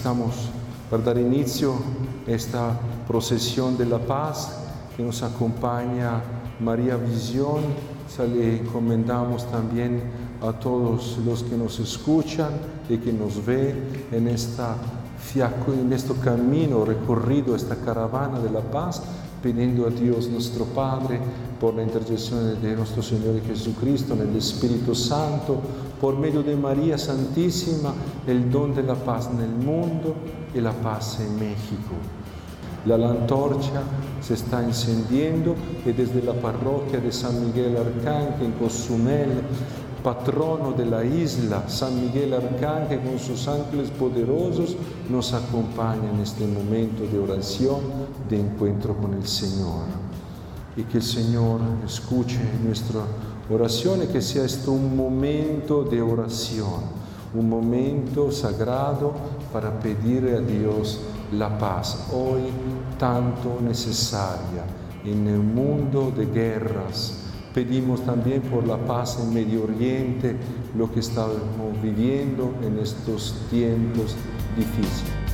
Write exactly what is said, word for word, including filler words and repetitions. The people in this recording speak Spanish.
estamos para dar inicio a esta procesión de la paz que nos acompaña María Visión. Se le encomendamos también a todos los que nos escuchan y que nos ven en, esta, en este camino recorrido, esta caravana de la paz, pidiendo a Dios nuestro Padre, por la intercesión de nuestro Señor Jesucristo, en el Espíritu Santo, por medio de María Santísima, el don de la paz en el mundo y la paz en México. La antorcha se está encendiendo y desde la parroquia de San Miguel Arcángel en Cozumel, patrono de la isla, San Miguel Arcángel con sus ángeles poderosos nos acompaña en este momento de oración, de encuentro con el Señor. Y que el Señor escuche nuestra oración y que sea esto un momento de oración, un momento sagrado para pedir a Dios la paz, hoy tanto necesaria en el mundo de guerras. Pedimos también por la paz en Medio Oriente, lo que estamos viviendo en estos tiempos difíciles.